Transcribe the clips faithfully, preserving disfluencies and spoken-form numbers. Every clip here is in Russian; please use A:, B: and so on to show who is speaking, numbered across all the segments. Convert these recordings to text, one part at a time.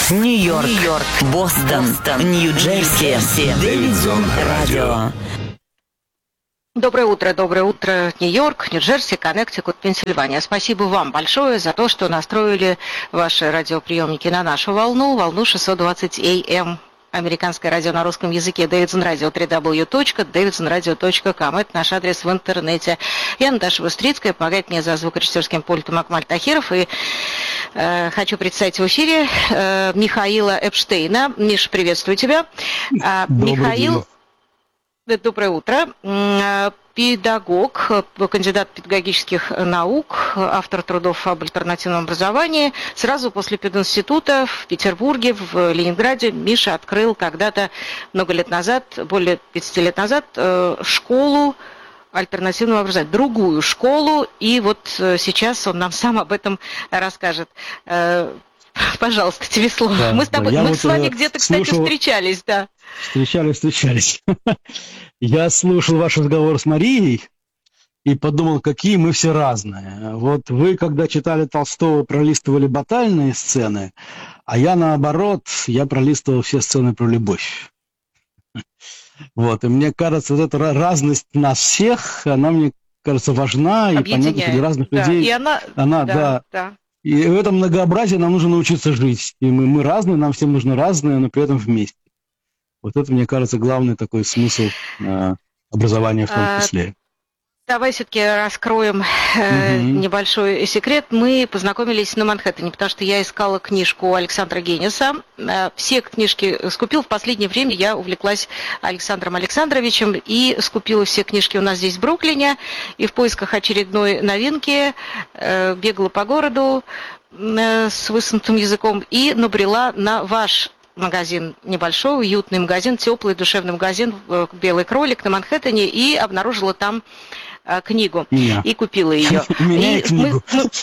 A: Нью-Йорк, Нью-Йорк, Бостон, Бостон, Нью-Джерси, Дэвидсон Радио.
B: Доброе утро, доброе утро, Нью-Йорк, Нью-Джерси, Коннектикут, Пенсильвания. Спасибо вам большое за то, что настроили ваши радиоприемники на нашу волну, волну шестьсот двадцать эй эм. Американское радио на русском языке, Дэвидсон Радио, дабл ю дабл ю дабл ю точка дэвидсон радио точка ком. Это наш адрес в интернете. Я Наташа Выстрицкая, помогает мне за звукорежиссерским пультом Акмаль Тахиров. И э, хочу представить в эфире э, Михаила Эпштейна. Миша, приветствую тебя. Э, Михаил, день. Доброе утро. Э, Педагог, кандидат педагогических наук, автор трудов об альтернативном образовании. Сразу после пединститута в Петербурге, в Ленинграде Миша открыл когда-то, много лет назад, более пятьдесят лет назад, школу альтернативного образования, другую школу, и вот сейчас он нам сам об этом расскажет. Пожалуйста, тебе слово. Да, мы с тобой, да, мы вот с вами где-то, слушал... кстати, встречались, да.
C: Встречались, встречались. Я слушал ваш разговор с Марией и подумал, какие мы все разные. Вот вы, когда читали Толстого, пролистывали батальные сцены, а я, наоборот, я пролистывал все сцены про любовь. Вот, и мне кажется, вот эта разность нас всех, она, мне кажется, важна, и понятно, что для разных да. людей...
B: И она,
C: она
B: да,
C: да,
B: да.
C: И в этом многообразии нам нужно научиться жить. И мы, мы разные, нам всем нужно разное, но при этом вместе. Вот это, мне кажется, главный такой смысл э, образования в том числе.
B: Давай все-таки раскроем э, угу. небольшой секрет. Мы познакомились на Манхэттене, потому что я искала книжку Александра Генеса. Э, все книжки скупил. В последнее время я увлеклась Александром Александровичем и скупила все книжки у нас здесь в Бруклине. И в поисках очередной новинки э, бегала по городу э, с высунутым языком и набрела на ваш магазин, небольшой, уютный магазин, теплый, душевный магазин «Белый кролик» на Манхэттене, и обнаружила там а, книгу. Меня. И купила ее.
C: Меня и книгу.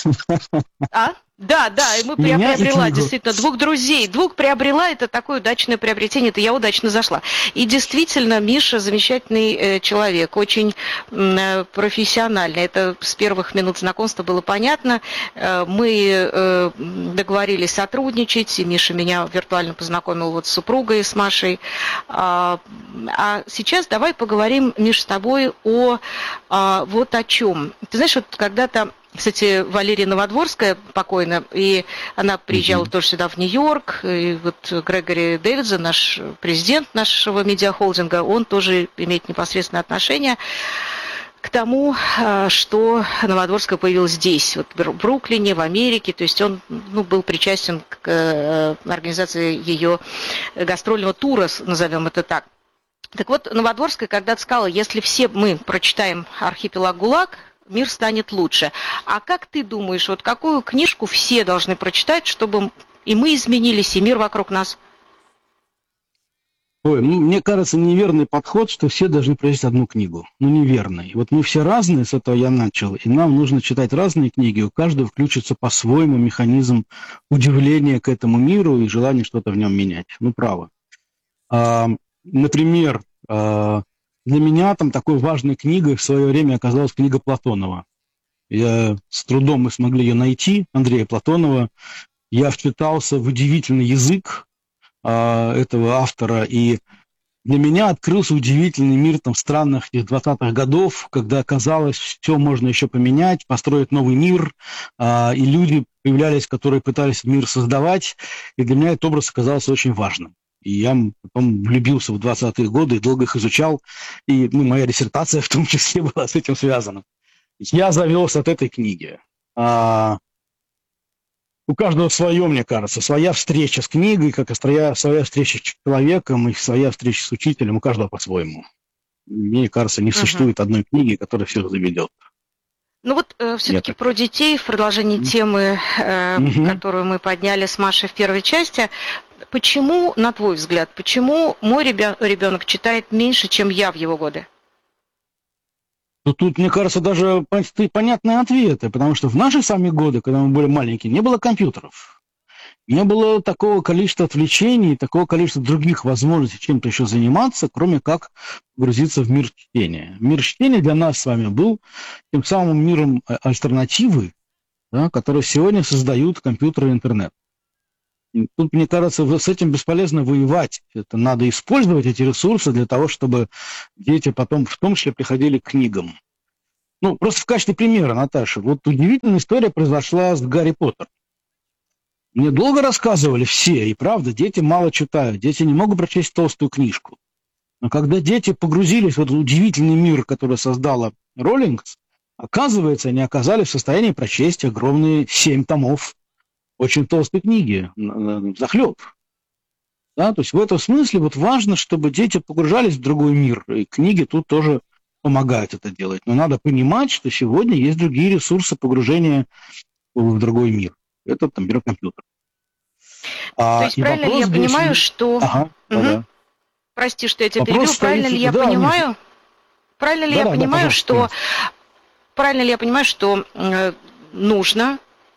B: А? Да, да, и мы я приобрела действительно двух друзей. Двух приобрела, это такое удачное приобретение, это я удачно зашла. И действительно, Миша замечательный э, человек, очень э, профессиональный. Это с первых минут знакомства было понятно. Э, мы э, договорились сотрудничать, и Миша меня виртуально познакомил вот с супругой, с Машей. А, а сейчас давай поговорим, Миш, с тобой о а, вот о чем. Ты знаешь, вот когда-то, кстати, Валерия Новодворская покойна, и она приезжала mm-hmm. тоже сюда, в Нью-Йорк, и вот Грегори Дэвидсон, наш президент нашего медиахолдинга, он тоже имеет непосредственное отношение к тому, что Новодворская появилась здесь, вот в Бруклине, в Америке, то есть он ну, был причастен к организации ее гастрольного тура, назовем это так. Так вот, Новодворская когда-то сказала, если все мы прочитаем «Архипелаг ГУЛАГ», мир станет лучше. А как ты думаешь, вот какую книжку все должны прочитать, чтобы и мы изменились, и мир вокруг нас?
C: Ой, ну, мне кажется, неверный подход, что все должны прочитать одну книгу. Ну, неверный. Вот мы все разные, с этого я начал, и нам нужно читать разные книги, у каждого включится по-своему механизм удивления к этому миру и желание что-то в нем менять. Ну, право. А, например, а, для меня там такой важной книгой в свое время оказалась книга Платонова. Я, с трудом мы смогли ее найти, Андрея Платонова. Я вчитался в удивительный язык а, этого автора, и для меня открылся удивительный мир там странных двадцатых годов, когда казалось, все можно еще поменять, построить новый мир, а, и люди появлялись, которые пытались мир создавать, и для меня этот образ оказался очень важным. И я потом влюбился в двадцатые годы и долго их изучал. И ну, моя диссертация в том числе была с этим связана. Я завелся от этой книги. А, у каждого свое, мне кажется. Своя встреча с книгой, как и своя, своя встреча с человеком, и своя встреча с учителем. У каждого по-своему. Мне кажется, не существует uh-huh. одной книги, которая всех заведет.
B: Ну вот э, все-таки про детей, в продолжении mm-hmm. темы, э, mm-hmm. которую мы подняли с Машей в первой части. Почему, на твой взгляд, почему мой ребенок читает меньше, чем я в его годы?
C: Ну, тут, мне кажется, даже понятные ответы, потому что в наши сами годы, когда мы были маленькие, не было компьютеров. Не было такого количества отвлечений, такого количества других возможностей чем-то еще заниматься, кроме как погрузиться в мир чтения. Мир чтения для нас с вами был тем самым миром альтернативы, да, который сегодня создают компьютеры и интернет. Тут, мне кажется, с этим бесполезно воевать. Это надо использовать эти ресурсы для того, чтобы дети потом в том числе приходили к книгам. Ну, просто в качестве примера, Наташа, вот удивительная история произошла с Гарри Поттером. Мне долго рассказывали все, и правда, дети мало читают, дети не могут прочесть толстую книжку. Но когда дети погрузились в этот удивительный мир, который создала Роллингс, оказывается, они оказались в состоянии прочесть огромные семь томов очень толстой книги, взахлеб. Да, то есть в этом смысле вот важно, чтобы дети погружались в другой мир, и книги тут тоже помогают это делать. Но надо понимать, что сегодня есть другие ресурсы погружения в другой мир. Это, там, например, компьютер.
B: А, То есть правильно ли я здесь... понимаю, что...
C: Ага, угу. Да.
B: Прости, что я тебя перебью. Правильно ли я да, понимаю... Нет. Правильно ли да, я да, понимаю, да, что... Конечно. Правильно ли я понимаю, что э, нужно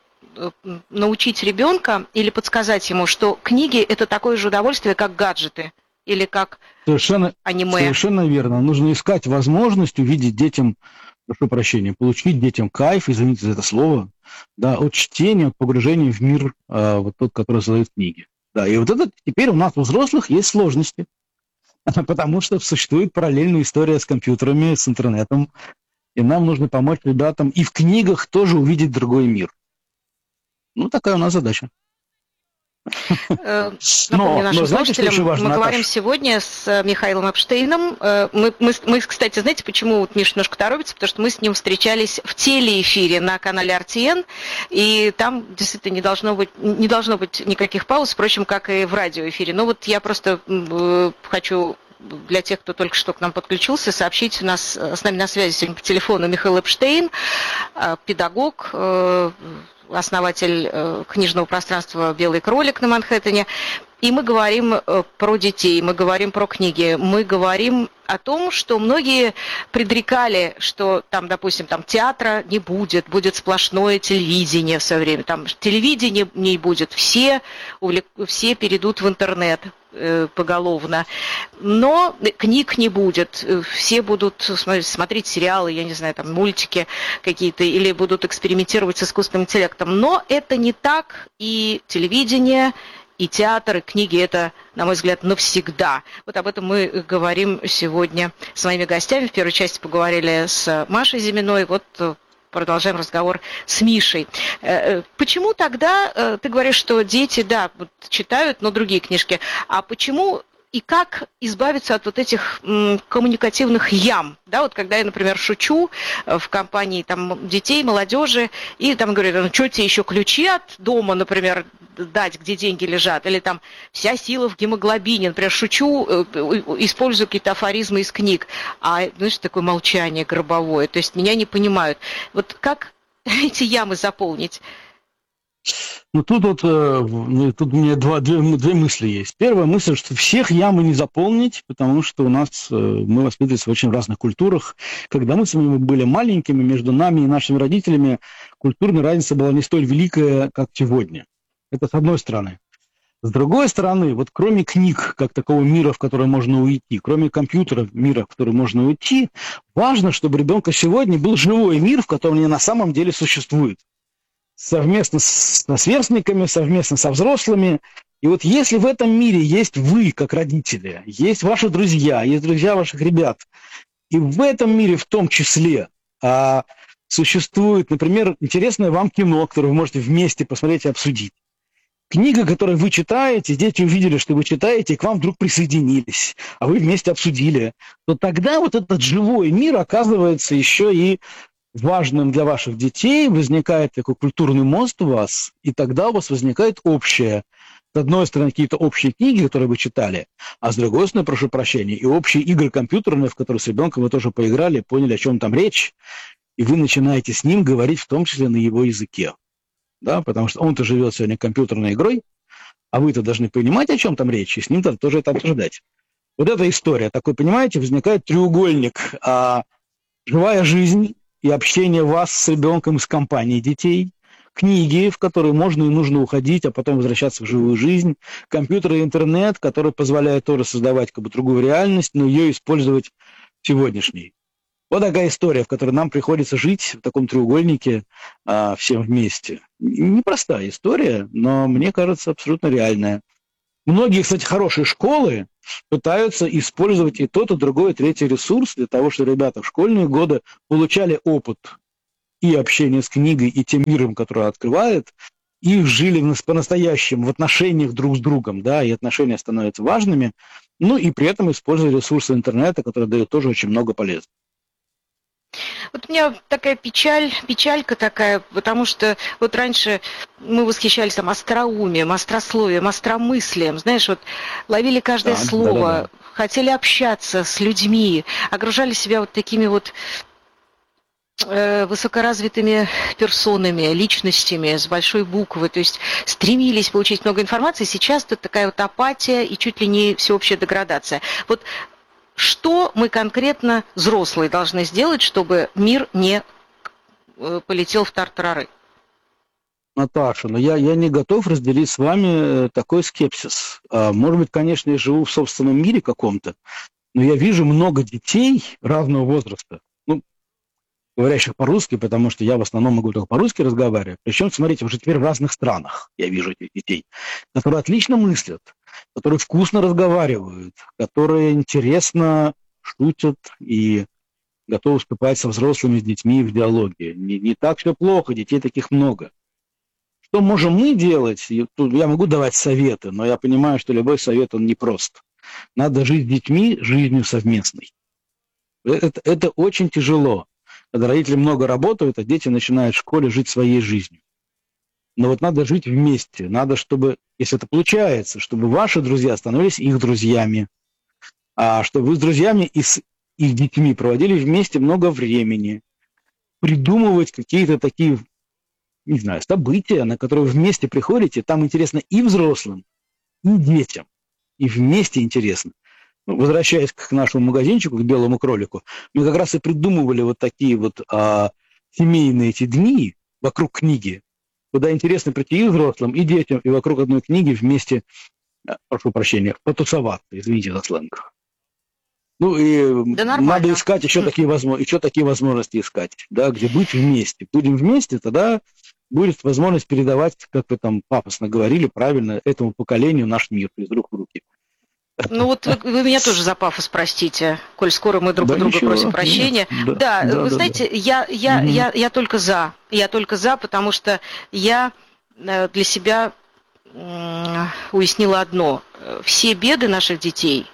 B: научить ребенка или подсказать ему, что книги – это такое же удовольствие, как гаджеты или как совершенно, аниме?
C: Совершенно верно. Нужно искать возможность увидеть детям, прошу прощения, получить детям кайф, извините за это слово, да, от чтения, от погружения в мир, а, вот тот, который создает книги. Да, и вот это теперь у нас у взрослых есть сложности, потому что существует параллельная история с компьютерами, с интернетом, и нам нужно помочь ребятам и в книгах тоже увидеть другой мир. Ну, такая у нас задача.
B: Напомню но, нашим но, знаете, слушателям, важно, мы Наташа? говорим сегодня с Михаилом Эпштейном. Мы, мы, мы, кстати, знаете, почему вот Миша немножко торопится? Потому что мы с ним встречались в телеэфире на канале эр ти эн, и там действительно не должно быть, не должно быть никаких пауз, впрочем, как и в радиоэфире. Но вот я просто хочу... Для тех, кто только что к нам подключился, сообщить, у нас с нами на связи сегодня по телефону Михаил Эпштейн, педагог, основатель книжного пространства «Белый кролик» на Манхэттене. И мы говорим про детей, мы говорим про книги, мы говорим о том, что многие предрекали, что там, допустим, там театра не будет, будет сплошное телевидение в свое время, там телевидения не будет, все, увлек... все перейдут в интернет э, поголовно, но книг не будет, все будут смотреть, смотреть сериалы, я не знаю, там мультики какие-то, или будут экспериментировать с искусственным интеллектом, но это не так, и телевидение, и театр, и книги – это, на мой взгляд, навсегда. Вот об этом мы говорим сегодня с моими гостями. В первой части поговорили с Машей Зиминой, вот продолжаем разговор с Мишей. Почему тогда, ты говоришь, что дети, да, читают, но другие книжки, а почему... И как избавиться от вот этих м, коммуникативных ям, да, вот когда я, например, шучу в компании там детей, молодежи, и там говорят, ну что тебе еще ключи от дома, например, дать, где деньги лежат, или там вся сила в гемоглобине, например, шучу, использую какие-то афоризмы из книг, а, знаешь, такое молчание гробовое, то есть меня не понимают. Вот как эти ямы заполнить?
C: Ну, тут вот э, тут у меня два, две, две мысли есть. Первая мысль, что всех ямы не заполнить, потому что у нас э, мы воспитывались в очень разных культурах. Когда мы с вами были маленькими, между нами и нашими родителями культурная разница была не столь великая, как сегодня. Это с одной стороны. С другой стороны, вот кроме книг, как такого мира, в который можно уйти, кроме компьютера, мира, в который можно уйти, важно, чтобы у ребенка сегодня был живой мир, в котором они на самом деле существуют. Совместно с сверстниками, совместно со взрослыми. И вот если в этом мире есть вы, как родители, есть ваши друзья, есть друзья ваших ребят, и в этом мире в том числе а, существует, например, интересное вам кино, которое вы можете вместе посмотреть и обсудить. Книга, которую вы читаете, дети увидели, что вы читаете, и к вам вдруг присоединились, а вы вместе обсудили, то тогда вот этот живой мир оказывается еще и важным для ваших детей, возникает такой культурный мост у вас, и тогда у вас возникает общее. С одной стороны, какие-то общие книги, которые вы читали, а с другой стороны, прошу прощения, и общие игры компьютерные, в которые с ребенком вы тоже поиграли, поняли, о чем там речь, и вы начинаете с ним говорить в том числе на его языке. Да, потому что он-то живет сегодня компьютерной игрой, а вы-то должны понимать, о чем там речь, и с ним-то тоже это обсуждать. Вот эта история, такой, понимаете, возникает треугольник, а живая жизнь и общение вас с ребенком из компании детей, книги, в которые можно и нужно уходить, а потом возвращаться в живую жизнь, компьютер и интернет, которые позволяют тоже создавать как бы другую реальность, но ее использовать сегодняшней. Вот такая история, в которой нам приходится жить в таком треугольнике а, всем вместе. Непростая история, но, мне кажется, абсолютно реальная. Многие, кстати, хорошие школы пытаются использовать и тот, и другой, и третий ресурс для того, чтобы ребята в школьные годы получали опыт и общения с книгой, и тем миром, который открывает, и жили по-настоящему в отношениях друг с другом, да, и отношения становятся важными, ну и при этом используя ресурсы интернета, которые дают тоже очень много полезного.
B: Вот у меня такая печаль, печалька такая, потому что вот раньше мы восхищались там остроумием, острословием, остромыслием, знаешь, вот ловили каждое
C: Да,
B: слово,
C: да, да, да.
B: хотели общаться с людьми, окружали себя вот такими вот э, высокоразвитыми персонами, личностями с большой буквы, то есть стремились получить много информации. Сейчас тут такая вот апатия и чуть ли не всеобщая деградация. Вот что мы конкретно, взрослые, должны сделать, чтобы мир не полетел в тартарары?
C: Наташа, но я, я не готов разделить с вами такой скепсис. Может быть, конечно, я живу в собственном мире каком-то, но я вижу много детей разного возраста, ну, говорящих по-русски, потому что я в основном могу только по-русски разговаривать. Причем, смотрите, уже теперь в разных странах я вижу этих детей, которые отлично мыслят, которые вкусно разговаривают, которые интересно шутят и готовы вступать со взрослыми, с детьми в диалоги. Не, не так все плохо, детей таких много. Что можем мы делать? Я могу давать советы, но я понимаю, что любой совет, он непрост. Надо жить с детьми жизнью совместной. Это, это очень тяжело, когда родители много работают, а дети начинают в школе жить своей жизнью. Но вот надо жить вместе. Надо, чтобы, если это получается, чтобы ваши друзья становились их друзьями, а чтобы вы с друзьями и с их детьми проводили вместе много времени, придумывать какие-то такие, не знаю, события, на которые вы вместе приходите, там интересно и взрослым, и детям, и вместе интересно. Ну, возвращаясь к нашему магазинчику, к белому кролику, мы как раз и придумывали вот такие вот а, семейные эти дни вокруг книги, куда интересно прийти и взрослым, и детям, и вокруг одной книги вместе, прошу прощения, потусоваться, извините за сленг. Ну и да надо искать еще такие, возможно, еще такие возможности искать, да, где быть вместе. Будем вместе, тогда будет возможность передавать, как вы там пафосно говорили, правильно, этому поколению наш мир из рук в руки.
B: Ну вот вы, вы меня тоже за пафос простите, коль скоро мы друг да у друга ничего, просим прощения. Нет, да, да, да, вы да, знаете, да. Я, я, угу. я, я только за. Я только за, потому что я для себя уяснила одно. Все беды наших детей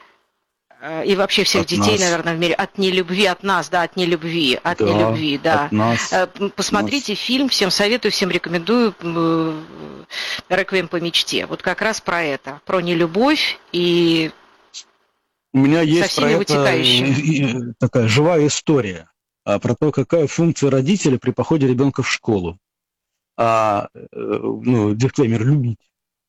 B: и вообще всех от детей, нас. Наверное, в мире, от нелюбви, от нас, да, от нелюбви, от да, нелюбви, да. От нас, посмотрите нас. Фильм, всем советую, всем рекомендую «Реквием по мечте». Вот как раз про это, про нелюбовь и
C: у меня есть
B: со всеми
C: вытекающими. Такая живая история про то, какая функция родителя при походе ребенка в школу. А, ну, дисклеймер «любить».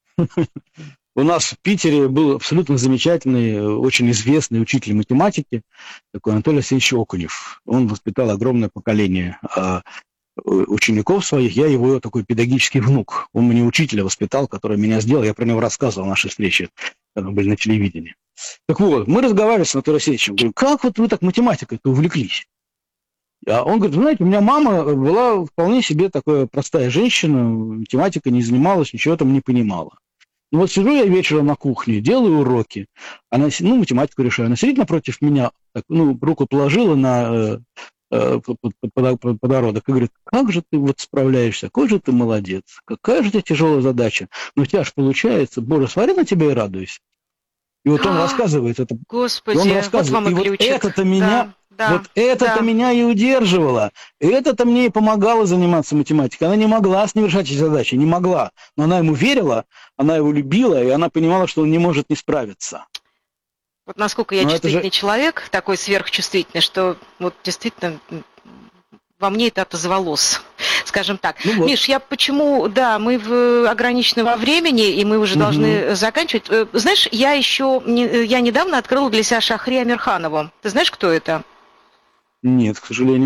C: У нас в Питере был абсолютно замечательный, очень известный учитель математики, такой Анатолий Алексеевич Окунев. Он воспитал огромное поколение а, учеников своих. Я его такой педагогический внук. Он мне учителя воспитал, который меня сделал. Я про него рассказывал в нашей встрече, когда мы были на телевидении. Так вот, мы разговаривали с Анатолием Алексеевичем. Говорю, как вот вы так математикой-то увлеклись? А он говорит, знаете, у меня мама была вполне себе такая простая женщина, математикой не занималась, ничего там не понимала. Ну вот сижу я вечером на кухне, делаю уроки, она, ну, математику решаю, она сидит напротив меня, так, ну, руку положила на э, под, под, подородок и говорит, как же ты вот справляешься, какой же ты молодец, какая же у тебя тяжелая задача, но у тебя же получается, Боже, смотри на тебя и радуйся. И вот он рассказывает это.
B: Господи,
C: он рассказывает,
B: вот вам и,
C: и вот это-то меня...
B: Да. Да,
C: вот это-то да. меня и удерживало. Это-то мне и помогало заниматься математикой. Она не могла с ним решать эти задачи, не могла. Но она ему верила, она его любила, и она понимала, что он не может не справиться.
B: Вот насколько я Но чувствительный же... человек, такой сверхчувствительный, что вот действительно во мне это отозвалось, скажем так. Ну вот. Миш, я почему, да, мы в, ограничены во времени, и мы уже угу. должны заканчивать. Знаешь, я еще, я недавно открыла для себя Шахри Амирханову. Ты знаешь, кто это?
C: Нет, к сожалению.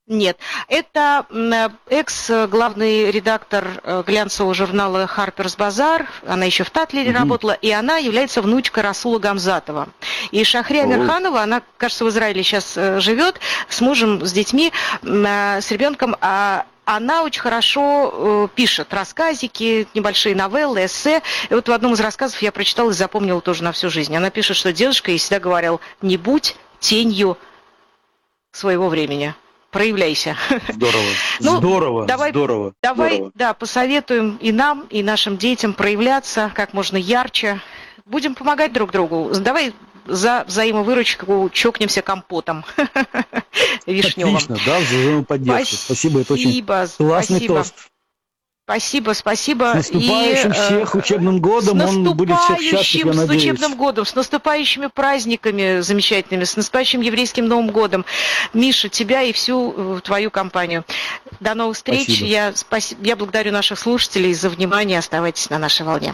B: Нет, это экс-главный редактор глянцевого журнала «Харперс Базар», она еще в Татлере угу. работала, и она является внучкой Расула Гамзатова. И Шахри Амирханова, она, кажется, в Израиле сейчас живет с мужем, с детьми, с ребенком, а она очень хорошо э, пишет рассказики, небольшие новеллы, эссе. И вот в одном из рассказов я прочитала и запомнила тоже на всю жизнь. Она пишет, что дедушка ей всегда говорил: не будь тенью своего времени. Проявляйся.
C: Здорово,
B: ну,
C: здорово,
B: давай,
C: здорово.
B: Давай,
C: здорово.
B: да, посоветуем и нам, и нашим детям проявляться как можно ярче. Будем помогать друг другу. Давай за взаимовыручку чокнемся компотом вишневым.
C: Отлично, да, за взаимоподдержку. Спасибо, это очень классный
B: спасибо.
C: тост.
B: Спасибо, спасибо.
C: С наступающим
B: и,
C: всех учебным годом, он будет всех счастлив, я надеюсь.
B: С учебным годом, с наступающими праздниками замечательными, с наступающим еврейским Новым годом. Миша, тебя и всю твою компанию. До новых встреч. Я, спаси... я благодарю наших слушателей за внимание. Оставайтесь на нашей волне.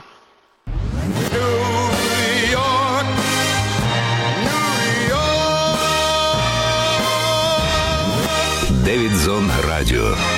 D: Дэвидзон Радио.